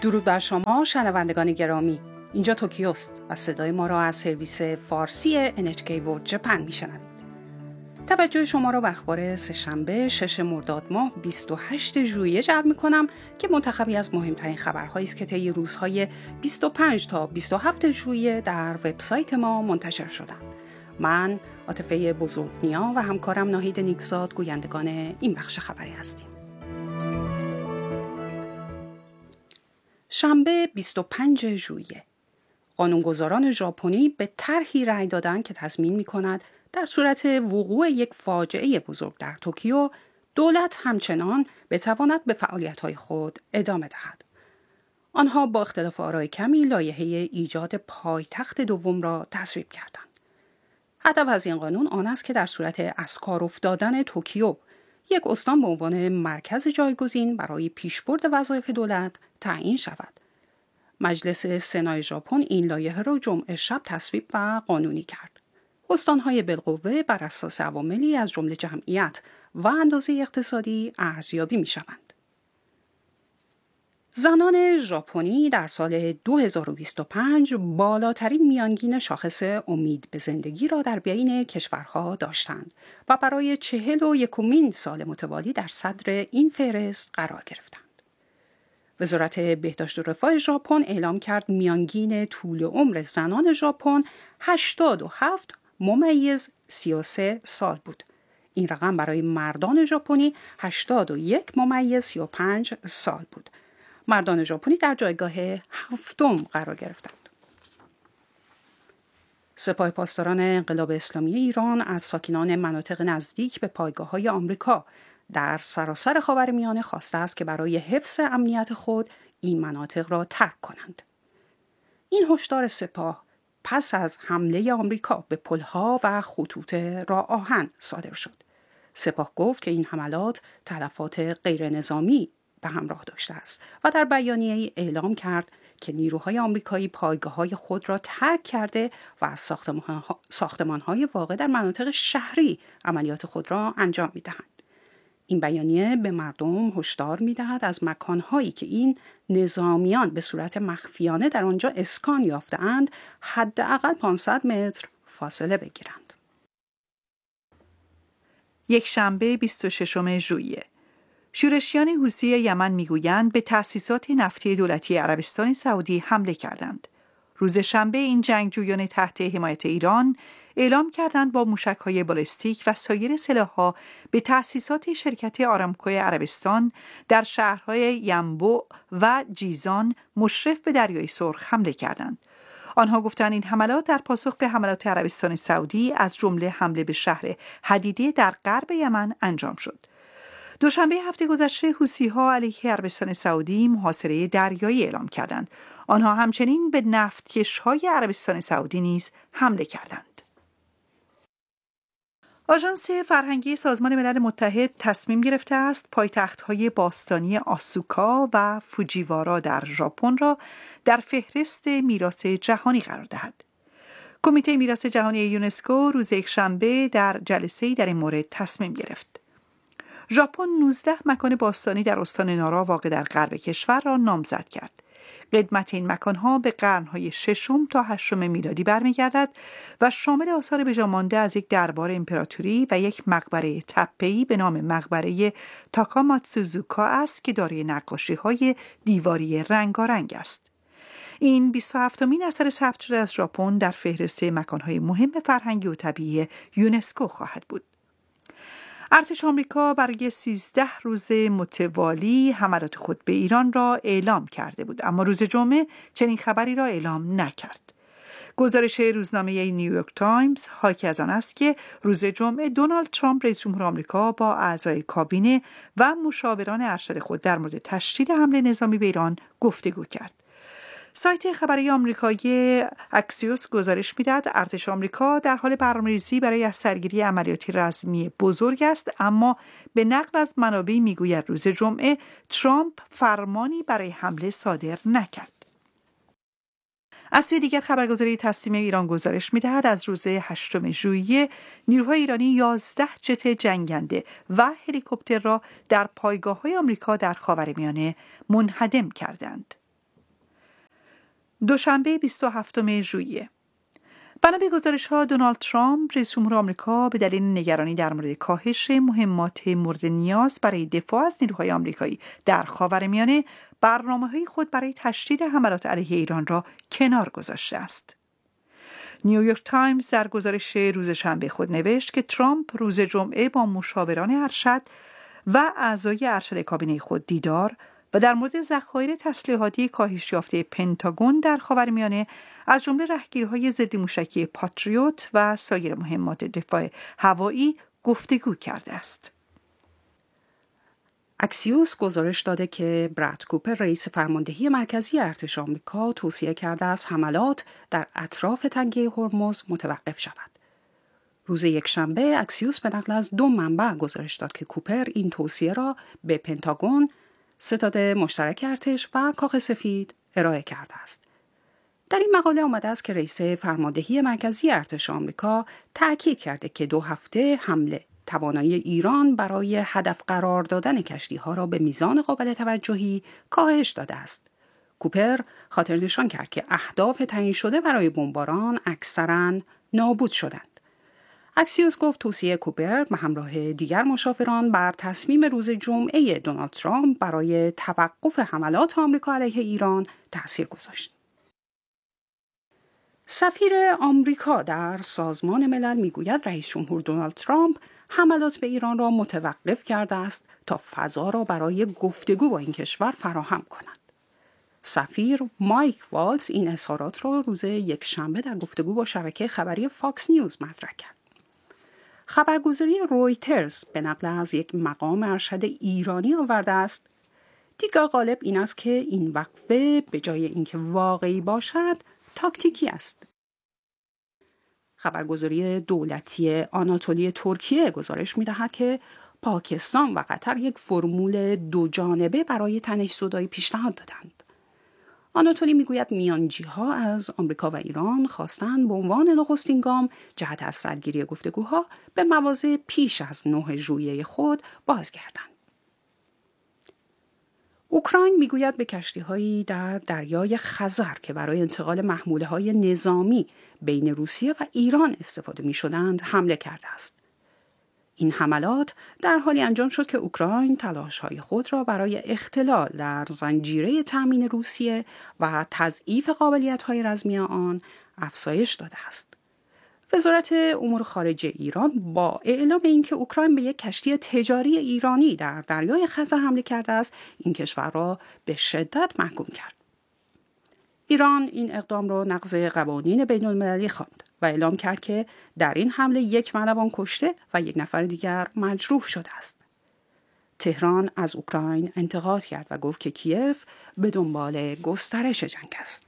درود بر شما شنوندگان گرامی. اینجا توکیوست و صدای ما را از سرویس فارسی NHK World Japan میشنوید. توجه شما را به اخبار سه‌شنبه 6 مرداد ماه 28 ژوئیه جلب می‌کنم که منتخبی از مهمترین خبرهایی است که طی روزهای 25 تا 27 ژوئیه در وبسایت ما منتشر شدند. من عاطفه بزرگنیا و همکارم ناهید نیکزاد گویندگان این بخش خبری هستیم. شنبه 25 ژوئیه قانونگذاران ژاپنی به طرحی رأی دادند که تضمین می‌کند در صورت وقوع یک فاجعه بزرگ در توکیو، دولت همچنان بتواند به فعالیت‌های خود ادامه دهد. آنها با اختلاف آرای کمی لایحه ایجاد پایتخت دوم را تصویب کردند. هدف از این قانون آن است که در صورت از کار افتادن توکیو، یک استان به عنوان مرکز جایگزین برای پیشبرد وظایف دولت تعیین شود. مجلس سنای ژاپن این لایحه را جمعه شب تصویب و قانونی کرد. استان‌های بالقوه بر اساس عواملی از جمله جمعیت و اندازه اقتصادی ارزیابی می‌شوند. زنان ژاپنی در سال 2025 بالاترین میانگین شاخص امید به زندگی را در بین کشورها داشتند و برای 41مین سال متوالی در صدر این فهرست قرار گرفتند. وزارت بهداشت و رفاه ژاپن اعلام کرد میانگین طول عمر زنان ژاپن 87.33 سال بود. این رقم برای مردان ژاپنی 81.35 سال بود. مردان ژاپنی در جایگاه هفتم قرار گرفتند. سپاه پاسداران انقلاب اسلامی ایران از ساکنان مناطق نزدیک به پایگاه‌های آمریکا در سراسر خاورمیانه خواسته است که برای حفظ امنیت خود این مناطق را ترک کنند. این هشدار سپاه پس از حمله آمریکا به پل‌ها و خطوط راه آهن صادر شد. سپاه گفت که این حملات تلفات غیر نظامی به همراه داشته است و در بیانیه‌ای اعلام کرد که نیروهای آمریکایی پایگاه‌های خود را ترک کرده و از ساختمان‌های واقع در مناطق شهری عملیات خود را انجام می‌دهند. این بیانیه به مردم هشدار می‌دهد از مکان‌هایی که این نظامیان به صورت مخفیانه در آنجا اسکان یافته‌اند حداقل 500 متر فاصله بگیرند. یک شنبه 26 ژوئیه شورشیان حوثی یمن میگویند به تأسیسات نفتی دولتی عربستان سعودی حمله کردند. روز شنبه این جنگجویان تحت حمایت ایران اعلام کردند با موشک‌های بالستیک و سایر سلاح‌ها به تأسیسات شرکت آرامکو عربستان در شهرهای ینبوع و جیزان مشرف به دریای سرخ حمله کردند. آنها گفتند این حملات در پاسخ به حملات عربستان سعودی از جمله حمله به شهر حدیده در غرب یمن انجام شد. دوشنبه هفته گذشته حوثی‌ها علیه عربستان سعودی محاصره دریایی اعلام کردند. آنها همچنین به نفتکش‌های عربستان سعودی نیز حمله کردند. آژانس فرهنگی سازمان ملل متحد تصمیم گرفته است پایتخت‌های باستانی آسوکا و فوجیوارا در ژاپن را در فهرست میراث جهانی قرار دهد. کمیته میراث جهانی یونسکو روز یکشنبه در جلسه‌ای در این مورد تصمیم گرفت. ژاپن 19 مکان باستانی در استان نارا واقع در غرب کشور را نامزد کرد. قدمت این مکان‌ها به قرن‌های 6 تا 8 میلادی برمیگردد و شامل آثار بجامانده از یک دربار امپراتوری و یک مقبره تپه‌ای به نام مقبره تاکاماتسوزوکا است که دارای نقاشی‌های دیواری رنگارنگ است. این 27مین اثر ثبت شده از ژاپن در فهرست مکان‌های مهم فرهنگی و طبیعی یونسکو خواهد بود. ارتش آمریکا برای 13 روز متوالی حملات خود به ایران را اعلام کرده بود، اما روز جمعه چنین خبری را اعلام نکرد. گزارش روزنامه نیویورک تایمز حاکی از آن است که روز جمعه دونالد ترامپ رئیس جمهور آمریکا با اعضای کابینه و مشاوران ارشد خود در مورد تشدید حمله نظامی به ایران گفتگو کرد. سایت خبری آمریکایی اکسیوس گزارش می‌دهد ارتش آمریکا در حال برنامه‌ریزی برای از سرگیری عملیاتی رزمی بزرگ است، اما به نقل از منابعی می‌گوید روز جمعه ترامپ فرمانی برای حمله صادر نکرد. از سوی دیگر خبرگزاری تسنیم ایران گزارش می‌دهد از روز 8 ژوئیه نیروهای ایرانی 11 جت جنگنده و هلیکوپتر را در پایگاه‌های آمریکا در خاورمیانه منهدم کردند. دوشنبه 27 ژوئیه. بنا به گزارش‌ها دونالد ترامپ رئیس جمهور آمریکا به دلیل نگرانی در مورد کاهش مهمات مورد نیاز برای دفاع از نیروهای آمریکایی در خاورمیانه برنامه‌های خود برای تشدید حملات علیه ایران را کنار گذاشته است. نیویورک تایمز در گزارش روز شنبه خود نوشت که ترامپ روز جمعه با مشاوران ارشد و اعضای ارشد کابینه خود دیدار و در مورد ذخایر تسلیحاتی کاهش یافته پنتاگون در خاورمیانه از جمله رهگیری‌های ضد موشکی پاتریوت و سایر مهمات دفاع هوایی گفتگو کرده است. اکسیوس گزارش داده که براد کوپر رئیس فرماندهی مرکزی ارتش آمریکا توصیه کرده است حملات در اطراف تنگه هرمز متوقف شود. روز یکشنبه اکسیوس به نقل از 2 منبع گزارش داد که کوپر این توصیه را به پنتاگون، ستاد مشترک ارتش و کاخ سفید ارائه کرده است. در این مقاله آمده است که رئیس فرماندهی مرکزی ارتش آمریکا تأکید کرده که 2 هفته حمله توانایی ایران برای هدف قرار دادن کشتی‌ها را به میزان قابل توجهی کاهش داده است. کوپر خاطر نشان کرد که اهداف تعیین شده برای بمباران اکثراً نابود شدند. اکسیوس گفت توصیه کوپر به همراه دیگر مشاوران بر تصمیم روز جمعه دونالد ترامپ برای توقف حملات آمریکا علیه ایران تأثیر گذاشت. سفیر آمریکا در سازمان ملل میگوید رئیس جمهور دونالد ترامپ حملات به ایران را متوقف کرده است تا فضا را برای گفتگو با این کشور فراهم کند. سفیر مایک والتز این اظهارات را روز یکشنبه در گفتگو با شبکه خبری فاکس نیوز مطرح کرد. خبرگزاری رویترز به نقل از یک مقام ارشد ایرانی آورده است دیدگاه غالب این است که این وقفه به جای اینکه واقعی باشد تاکتیکی است. خبرگزاری دولتی آناتولی ترکیه گزارش می‌دهد که پاکستان و قطر یک فرمول 2 جانبه برای تنش‌زدایی پیشنهاد دادند. آناتولی میگوید میانجی‌ها از آمریکا و ایران خواستند به عنوان نخستین گام جهت از سرگیری گفتگوها به مواضع پیش از 9 ژوئیه خود بازگردند. اوکراین میگوید به کشتی‌هایی در دریای خزر که برای انتقال محموله‌های نظامی بین روسیه و ایران استفاده می‌شدند حمله کرده است. این حملات در حالی انجام شد که اوکراین تلاش‌های خود را برای اختلال در زنجیره تأمین روسیه و تضعیف قابلیت‌های رزمی آن افزایش داده است. وزارت امور خارجه ایران با اعلام اینکه اوکراین به یک کشتی تجاری ایرانی در دریای خزر حمله کرده است، این کشور را به شدت محکوم کرد. ایران این اقدام را نقض قوانین بین‌المللی خواند و اعلام کرد که در این حمله 1 ملوان کشته و 1 نفر دیگر مجروح شده است. تهران از اوکراین انتقاد کرد و گفت که کیف به دنبال گسترش جنگ است.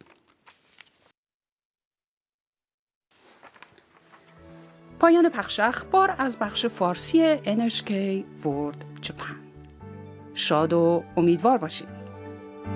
پایان پخش اخبار از بخش فارسی NHK World Japan. شاد و امیدوار باشید.